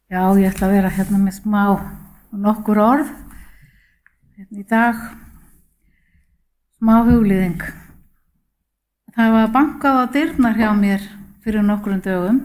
Já, ég ætla að vera hérna með nokkur orð hérna í dag, smá huglýðing. Það var bankað á dyrnar hjá mér fyrir nokkrum dögum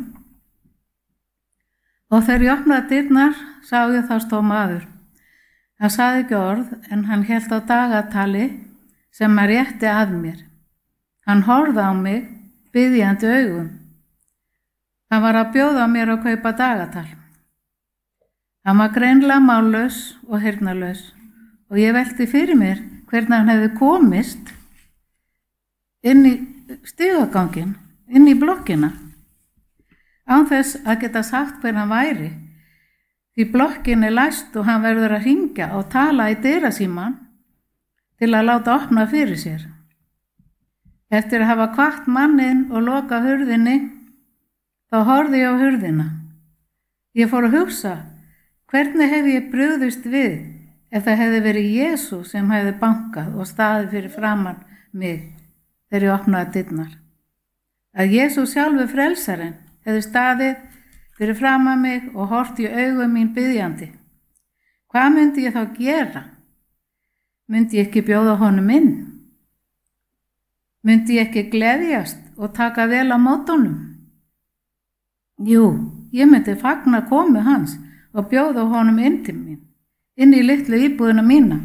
og þegar ég opnaði dyrnar sá ég þá stóð maður. Hann sagði ekki orð en hann hélt á dagatali sem að rétti að mér. Hann horfði á mig biðjandi augum. Hann var að bjóða mér að kaupa dagatal. Hann var greinilega mállaus og heyrnarlaus og ég velti fyrir mér hvernig hann hefði komist inn í stigaganginn, inn í blokkina, án þess að geta sagt hver hann væri, því blokkin er læst og hann verður að hringja og tala í dyrasímann til að láta opna fyrir sér. Eftir að hafa hvatt manninn og loka hurðinni, þá horfði ég á hurðina. Ég fór að hugsa, hvernig hefði ég brugðist við ef það hefði verið Jesús sem hefði bankað og staðið fyrir framan mig þegar ég opnaði dyrnar? Að Jesús sjálfur frelsarinn hefði staðið fyrir framan mig og horft í augum mín biðjandi. Hvað myndi ég þá gera? Myndi ég ekki bjóða honum inn? Myndi ég ekki gleðjast og taka vel á móti honum? Jú, ég myndi fagna komu hans og bjóða honum inn til mín, inn í litlu íbúðina mína.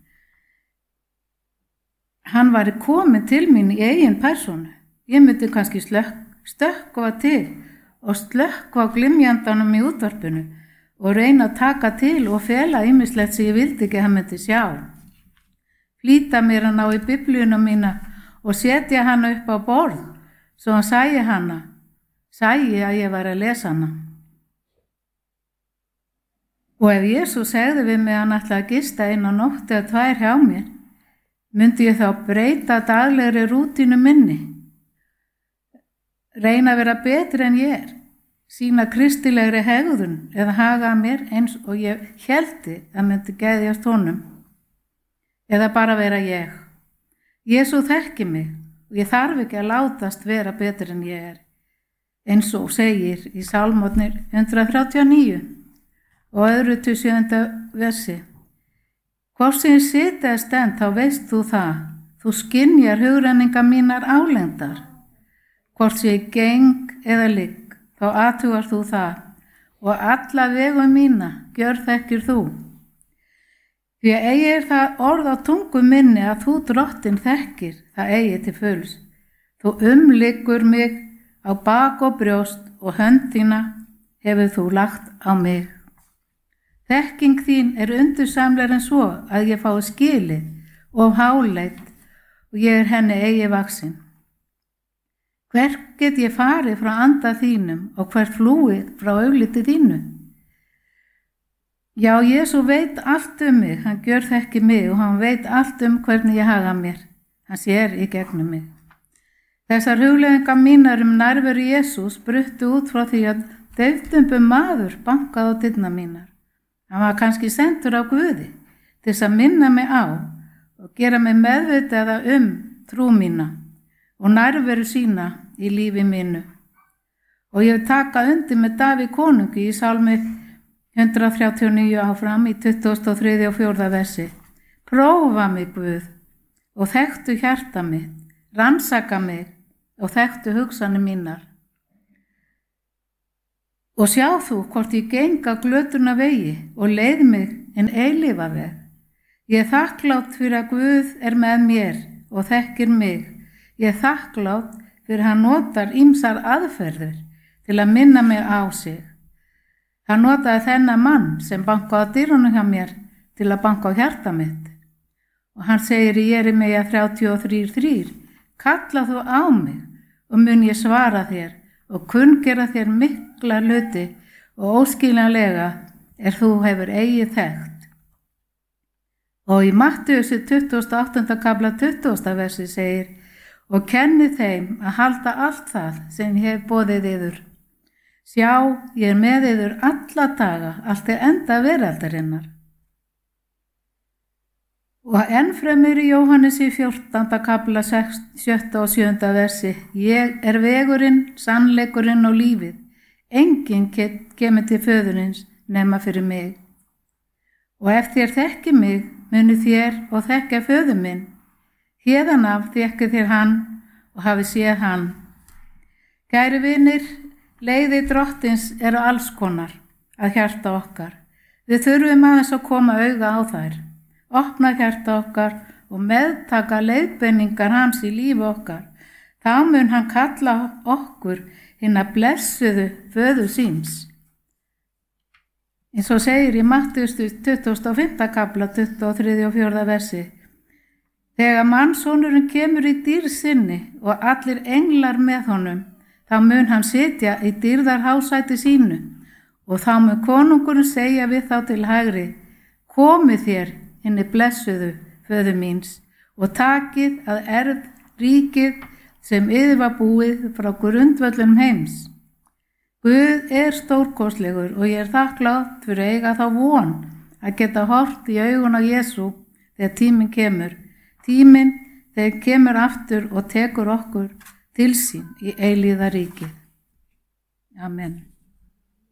Hann var komin til mín í eigin persónu. Ég myndi kannski stökkva til og slökkva á glimjandanum í útvarpinu og reyna að taka til og fela ýmislegt sem ég vildi ekki að hann myndi sjá. Flýta mér að ná í biblíuna mína og setja hana upp á borð svo hann sæi að ég var að lesa hana. Og ef Jesús segði við mig að hann ætlaði að gista eina nótt eða tvær hjá mér, myndi ég þá breyta daglegri rútínu minni, reyna að vera betri en ég sýna kristilegri hegðun eða haga mér eins og ég héldi að myndi geðjast honum, eða bara vera ég. Jesús þekki mig og ég þarf ekki að látast vera betri en ég eins og segir í Sálmotnir 139 og öðru til 7. versi. Hvort sem ég sitja eða stend, þá veist þú það, þú skynjar hugrenningar mínar álengdar. Hvort sem ég geng eða ligg, þá athugar þú það, og alla vegu mína gjörþekkir þú. Því að eigi er það orð á tungu minni að þú drottinn þekkir, það eigi til fulls. Þú umliggur mig á bak og brjóst og hönd þína hefur þú lagt á mig. Þekking þín er undursamlegri en svo að ég fái skilið og háleit og ég er henni eigi vaksin. Hvert get ég farið frá anda þínum og hvert flúið frá augliti þínu? Já, Jesús veit allt mig, hann gjörþekki mig og hann veit allt hvernig ég haga mér. Hann sér í gegnum mig. Þessar hugleiðingar mínar nærveru Jesús bruttu út frá því að deyfdumbur maður bankaði á dyrnar mínar. Hann var kannski sendur á Guði til þess að minna mig á og gera mig meðvitaða trú mína og nærveru sína í lífi mínu. Og ég vil taka undir með Davíð konungi í Sálmi 139 áfram í 23. og 4. versi. Prófa mig, Guð, og þekktu hjarta mitt, rannsaka mig og þekktu hugsanir mínar. Og sjá þú hvort ég geng á glötuna vegi og leið mig en eilífa veg. Ég er þakklátt fyrir að Guð er með mér og þekkir mig. Ég er þakklátt fyrir hann notar ýmsar aðferðir til að minna mig á sig. Hann notaði þennan mann sem bankaði á dyrunum hjá mér til að banka á hjarta mitt. Og hann segir í Jeremíja 33:3, kalla þú á mig og mun ég svara þér og kunngera þér mikla hluti og óskiljanlega þú hefur eigi þekkt. Og í Mattheusi 28. kafla 20. versi segir, og kenni þeim að halda allt það sem ég hef boðið yður. Sjá, ég er með yður alla daga, allt til enda veraldarinnar. Og ennfremur í Jóhannesi 14. kafla 7. og 7. versi, ég er vegurinn, sannleikurinn og lífið. Enginn kemur til föðurins nema fyrir mig. Og ef þér þekki mig, munu þér og þekkja föður minn. Héðan af þekki þér hann og hafi séð hann. Kæri vinir, leiði drottins eru alls konar að hjarta okkar. Við þurfum aðeins að koma auga á þær, opna hjarta okkar og meðtaka leiðbeiningar hans í lífi okkar. Þá mun hann kalla okkur hina blessuðu föður síns. Eins og segir í Mattheus 25. kapla 23. og 4. versi. Þegar mannssonurinn kemur í dýrð sinni og allir englar með honum, þá mun hann sitja í dýrðarhásæti sínu og þá mun konungurinn segja við þá til hægri, komið þér hinni blessuðu föður míns og takið að erð ríkið sem yður var búið frá grundvöllum heims. Guð stórkostlegur og ég þakklátt fyrir að eiga þá von að geta hort í augun á Jesú þegar tíminn kemur. Tíminn þegar kemur aftur og tekur okkur til sín í eilíða ríkið. Amen.